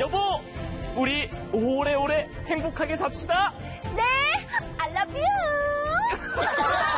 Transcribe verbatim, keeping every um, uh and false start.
여보, 우리 오래오래 행복하게 삽시다. 네, I love you.